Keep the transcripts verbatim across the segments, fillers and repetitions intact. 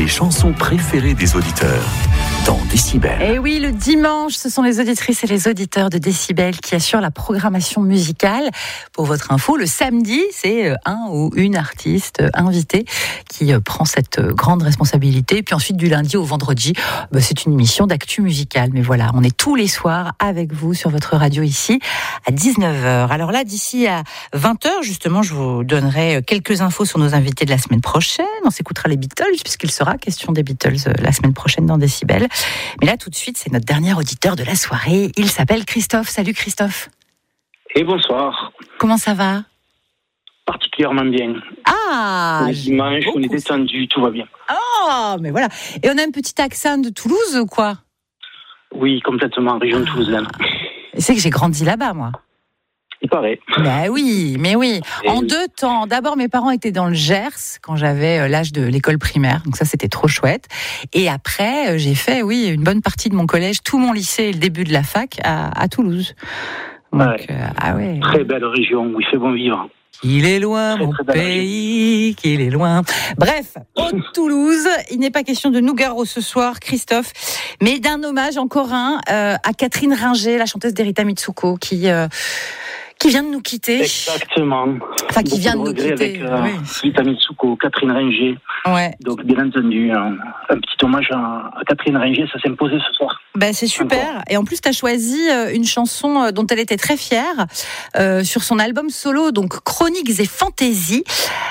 les chansons préférées des auditeurs dans Décibel. Et oui, le dimanche, ce sont les auditrices et les auditeurs de Décibel qui assurent la programmation musicale. Pour votre info, le samedi, c'est un ou une artiste invitée qui prend cette grande responsabilité. Puis ensuite, du lundi au vendredi, bah, c'est une émission d'actu musicale. Mais voilà, on est tous les soirs avec vous sur votre radio ici à dix-neuf heures. Alors là, d'ici à vingt heures, justement, je vous donnerai quelques infos sur nos invités de la semaine prochaine. On s'écoutera les Beatles, puisqu'il sera question des Beatles la semaine prochaine dans Décibel. Mais là, tout de suite, c'est notre dernier auditeur de la soirée. Il s'appelle Christophe. Salut Christophe. Et bonsoir. Comment ça va ? Particulièrement bien. Ah, le dimanche, on est détendu, tout va bien. Ah, mais voilà. Et on a un petit accent de Toulouse ou quoi ? Oui, complètement, région ah. toulousaine. C'est que j'ai grandi là-bas, moi. Il paraît. Ben oui, mais oui. Et en oui. deux temps. D'abord, mes parents étaient dans le Gers quand j'avais l'âge de l'école primaire. Donc ça, c'était trop chouette. Et après, j'ai fait, oui, une bonne partie de mon collège, tout mon lycée et le début de la fac à, à Toulouse. Donc, ouais. Euh, ah ouais. Très belle région où il fait bon vivre. Il est loin, très, mon très pays, qu'il est loin. Bref, Haute-Toulouse, il n'est pas question de Nougaro ce soir, Christophe, mais d'un hommage encore un euh, à Catherine Ringer, la chanteuse d'Erita Mitsuko, qui... Euh, qui vient de nous quitter. Exactement. Enfin, qui vient de nous quitter. Avec euh, oui. Erita Mitsuko, Catherine Ringer. Ouais. Donc, bien entendu, un, un petit hommage à, à Catherine Ringer, ça s'est imposé ce soir. Ben, c'est super. Encore. Et en plus, tu as choisi une chanson dont elle était très fière euh, sur son album solo, donc Chroniques et Fantasy.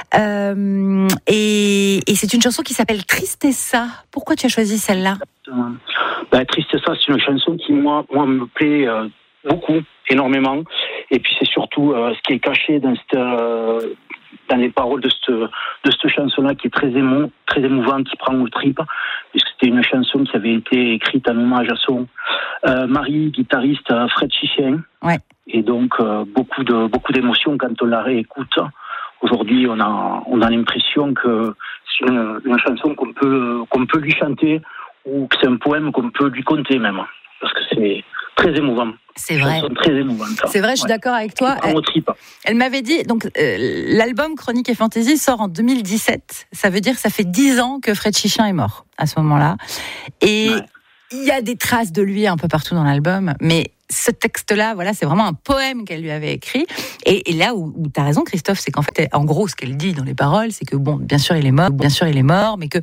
Euh, et, et c'est une chanson qui s'appelle Tristessa. Pourquoi tu as choisi celle-là ? Exactement. Ben, Tristessa, c'est une chanson qui, moi, moi me plaît euh, beaucoup, énormément. Et puis c'est surtout euh, ce qui est caché dans, cette, euh, dans les paroles de cette, de cette chanson-là qui est très, émo, très émouvante, qui prend aux tripes, puisque c'était une chanson qui avait été écrite en hommage à son euh, mari, guitariste Fred Chichien. Ouais. Et donc euh, beaucoup, de, beaucoup d'émotions quand on la réécoute. Aujourd'hui, on a, on a l'impression que c'est une, une chanson qu'on peut, qu'on peut lui chanter ou que c'est un poème qu'on peut lui conter même, parce que c'est très émouvant. C'est vrai. Très émouvante. C'est vrai, je suis ouais. d'accord avec toi. Elle, elle m'avait dit, donc euh, l'album Chroniques et Fantasy sort en deux mille dix-sept. Ça veut dire que ça fait dix ans que Fred Chichien est mort à ce moment-là. Et ouais. il y a des traces de lui un peu partout dans l'album, mais ce texte-là, voilà, c'est vraiment un poème qu'elle lui avait écrit. Et, et là où, où tu as raison, Christophe, c'est qu'en fait, en gros, ce qu'elle dit dans les paroles, c'est que bon, bien sûr, il est mort, bien sûr, il est mort, mais que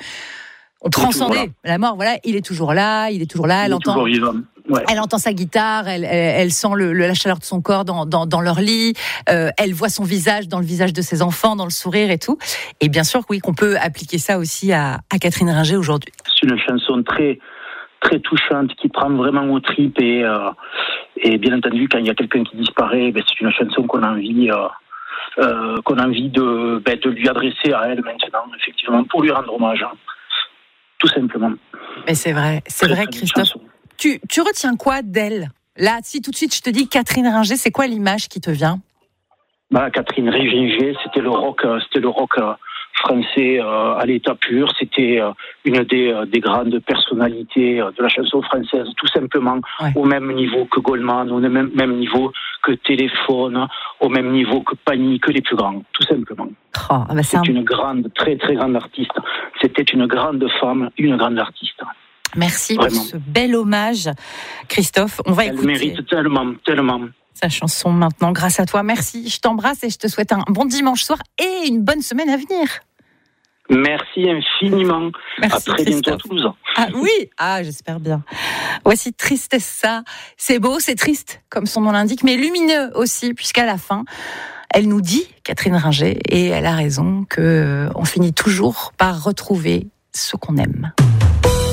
on transcendait la mort. Voilà, il est toujours là, il est toujours là. Elle il entend. Toujours vivant. Ouais. Elle entend sa guitare, elle, elle, elle sent le, le, la chaleur de son corps dans, dans, dans leur lit, euh, elle voit son visage dans le visage de ses enfants, dans le sourire et tout. Et bien sûr, oui, qu'on peut appliquer ça aussi à, à Catherine Ringer aujourd'hui. C'est une chanson très, très touchante qui prend vraiment aux tripes et, euh, et bien entendu, quand il y a quelqu'un qui disparaît, ben, c'est une chanson qu'on a envie, euh, euh, qu'on a envie de, ben, de lui adresser à elle maintenant, effectivement, pour lui rendre hommage, hein. Tout simplement. Mais c'est vrai, c'est très, vrai, très Christophe. Tu, tu retiens quoi d'elle ? Là, si tout de suite je te dis Catherine Ringer, c'est quoi l'image qui te vient ? Bah, Catherine Ringer, c'était le rock, c'était le rock français euh, à l'état pur. C'était euh, une des, euh, des grandes personnalités de la chanson française, tout simplement, ouais. au même niveau que Goldman, au même, même niveau que Téléphone, au même niveau que Panique, que les plus grands, tout simplement. Oh, bah c'est c'est un... une grande, très très grande artiste. C'était une grande femme, une grande artiste. Merci Vraiment. Pour ce bel hommage, Christophe. On va Elle écouter. mérite tellement, tellement. Sa chanson maintenant, grâce à toi. Merci, je t'embrasse et je te souhaite un bon dimanche soir et une bonne semaine à venir. Merci infiniment. Merci, à très Christophe. bientôt à Toulouse. Ah oui, ah j'espère bien. Voici Tristessa. C'est beau, c'est triste, comme son nom l'indique, mais lumineux aussi, puisqu'à la fin, elle nous dit, Catherine Ringer, et elle a raison, qu'on finit toujours par retrouver ce qu'on aime.